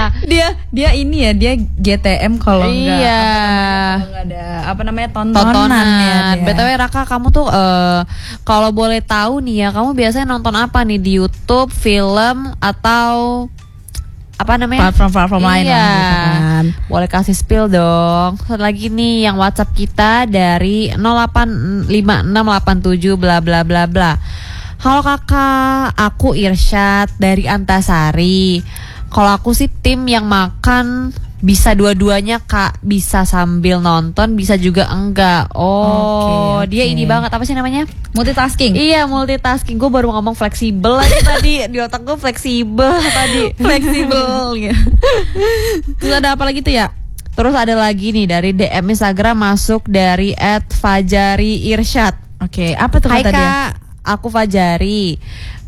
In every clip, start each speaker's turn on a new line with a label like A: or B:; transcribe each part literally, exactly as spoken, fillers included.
A: dia dia ini ya, dia G T M kalau enggak
B: iya.
A: Kalau enggak ada apa namanya tontonan,
B: tontonan.
A: ya dia.
B: B T W Raka, kamu tuh uh, kalau boleh tahu nih ya, kamu biasanya nonton apa nih di YouTube, film atau apa namanya?
A: Platform-platform lain
B: iya.
A: lah, gitu kan.
B: Boleh kasih spill dong. Satu lagi nih yang WhatsApp kita dari nol delapan lima enam delapan tujuh bla bla bla bla. Halo kakak, aku Irsyad dari Antasari. Kalau aku sih tim yang makan bisa dua-duanya kak, bisa sambil nonton, bisa juga enggak. Oh,
A: okay,
B: dia
A: okay.
B: ini banget, apa sih namanya?
A: Multitasking.
B: Iya, multitasking. Gue baru ngomong fleksibel aja tadi. Di otak gue fleksibel tadi.
A: Fleksibel ya. Terus ada apa lagi tuh ya?
B: Terus ada lagi nih dari D M Instagram masuk dari et fajari irsyad.
A: Oke, okay, apa tuh
B: Hai
A: kata dia?
B: kak, aku Fajari.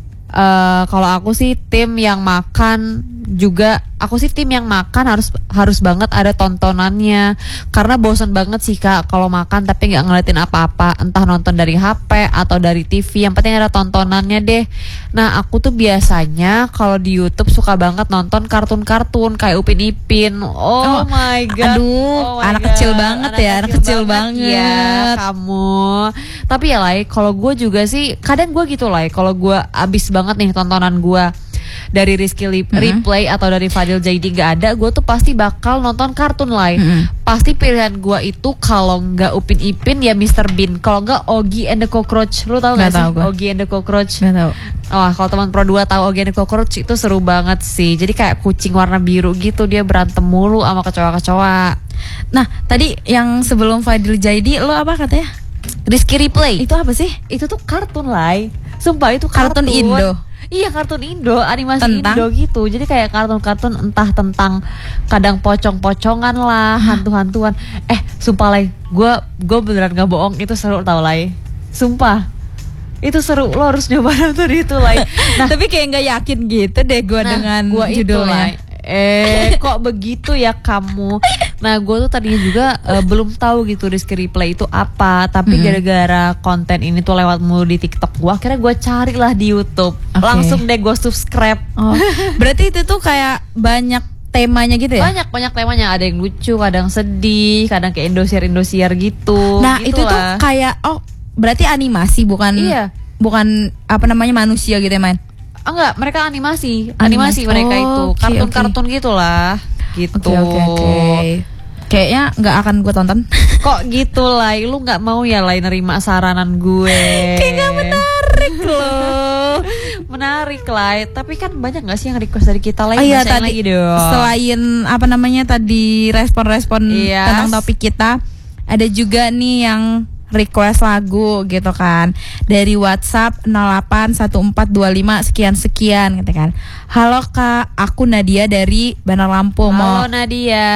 B: Uh, kalau aku sih tim yang makan juga, aku sih tim yang makan harus harus banget ada tontonannya, karena bosan banget sih kak kalau makan tapi nggak ngeliatin apa-apa, entah nonton dari H P atau dari T V, yang penting ada tontonannya deh. Nah aku tuh biasanya kalau di YouTube suka banget nonton kartun-kartun kayak Upin Ipin. Oh, oh my god,
A: aduh,
B: oh my
A: anak
B: god.
A: kecil banget
B: anak
A: ya, anak kecil banget,
B: banget ya kamu. Tapi ya Lai, kalau gue juga sih kadang gue gitu Lai, kalau gue abis banget nih tontonan gue dari Rizky Lip, mm-hmm. Replay atau dari Fadil Jaidi gak ada, gue tuh pasti bakal nonton kartun Lai. Mm-hmm. Pasti pilihan gue itu kalau nggak Upin Ipin ya mister Bean, kalau nggak Oggy and the Cockroach. Lu tau nggak sih Oggy and the Cockroach?
A: Nggak tahu.
B: Oh, kalau teman Pro dua tahu Oggy and the Cockroach, itu seru banget sih. Jadi kayak kucing warna biru gitu, dia berantem mulu sama kecoa-kecoa.
A: Nah tadi yang sebelum Fadil Jaidi lo apa katanya?
B: Rizky Replay.
A: Itu apa sih?
B: Itu tuh kartun Lai. Sumpah itu kartun,
A: kartun Indo.
B: Iya, kartun Indo, animasi
A: tentang?
B: Indo gitu. Jadi kayak kartun-kartun entah tentang kadang pocong-pocongan lah, hantu-hantuan. Eh, sumpah Lai, gue gue beneran gak bohong, itu seru tau Lai. Sumpah, itu seru, lo harus nyoba nonton itu Lai. Nah,
A: tapi kayak nggak yakin gitu deh gue nah, dengan
B: gua
A: judulnya.
B: Itu, eh, kok begitu ya kamu? Nah, gue tuh tadinya juga uh, belum tahu gitu Rizky Replay itu apa, tapi mm-hmm. gara-gara konten ini tuh lewat mulu di TikTok gue, akhirnya gue carilah di YouTube. Okay. Langsung deh gue subscribe.
A: Oh, berarti itu tuh kayak banyak temanya gitu ya?
B: Banyak banyak temanya, ada yang lucu, kadang sedih, kadang kayak Indosiar-Indosiar gitu.
A: Nah,
B: gitu
A: itu
B: lah.
A: tuh kayak oh, berarti animasi bukan
B: iya.
A: bukan apa namanya manusia gitu ya, Man?
B: Oh, enggak, mereka animasi,
A: animasi,
B: animasi mereka
A: oh,
B: itu,
A: okay,
B: kartun-kartun okay. gitulah, gitu.
A: Oke okay, oke okay, oke. Okay. Kayaknya nggak akan gue tonton.
B: Kok gitu Lai, lu nggak mau ya Lai nerima saranan gue?
A: Kayak gak menarik loh.
B: Menarik Lai, tapi kan banyak nggak sih yang request dari kita Lai?
A: Oh iya tadi
B: lagi dong.
A: Selain apa namanya tadi respon-respon yes. tentang topik kita, ada juga nih yang request lagu gitu kan dari WhatsApp nol delapan satu empat dua lima sekian sekian gitu kan. Halo kak, aku Nadia dari Bandar Lampung.
B: Halo
A: mau,
B: Nadia.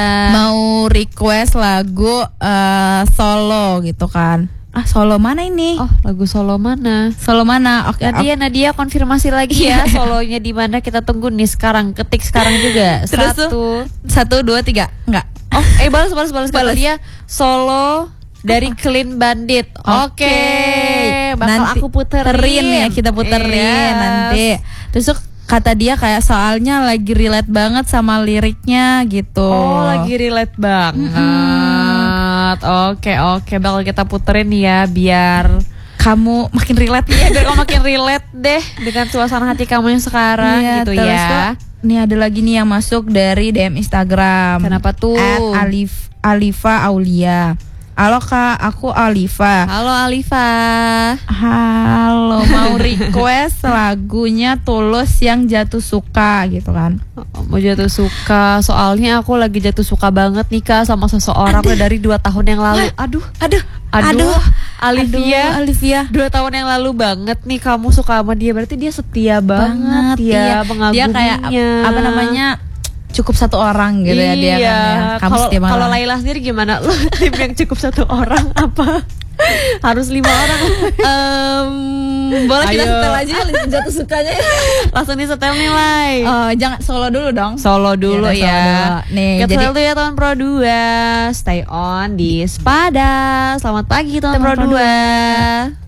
A: Mau request lagu uh, solo gitu kan. Ah solo mana ini?
B: Oh lagu solo mana?
A: Solo mana? Oke.
B: Nadia, Nadia konfirmasi lagi ya solonya di mana, kita tunggu nih sekarang, ketik sekarang juga.
A: Terus satu, tuh, satu dua tiga enggak?
B: Oh eh balas balas balas balas dia solo dari Clean Bandit. Oke, okay. Bakal nanti aku puterin
A: ya, kita puterin yes. nanti. Terus kata dia kayak soalnya lagi relate banget sama liriknya gitu.
B: Oh, lagi relate banget. Mm-hmm. Oke, oke, bakal kita puterin ya biar
A: kamu makin relate
B: ya, biar kamu makin relate deh dengan suasana hati kamu yang sekarang iya, gitu
A: terus
B: ya.
A: Tuh, nih ada lagi nih yang masuk dari D M Instagram.
B: Kenapa tuh?
A: At Alif Alifa Aulia. Halo kak, aku Alifa.
B: Halo Alifa.
A: Halo, mau request lagunya Tulus yang Jatuh Suka gitu kan.
B: Mau jatuh suka, soalnya aku lagi jatuh suka banget nih kak sama seseorang udah dari dua tahun yang lalu. Aduh,
A: aduh,
B: aduh, aduh Alivia,
A: aduh, Alivia.
B: Dua tahun yang lalu banget nih kamu suka sama dia, berarti dia setia banget, banget ya, mengaguminya.
A: Dia kayak apa namanya? Cukup satu orang gitu ya dia
B: iya.
A: kan ya.
B: Kalau Laila sendiri gimana? Lu tim yang cukup satu orang apa harus lima orang?
A: um, boleh Ayo. Kita setel aja jatuh sukanya.
B: Langsung disetel nih Lai.
A: Uh, jangan solo dulu dong.
B: Solo dulu ya. ya.
A: Solo nih.
B: Get jadi ya teman Pro dua. Stay on di Spada. Selamat pagi teman Pro dua.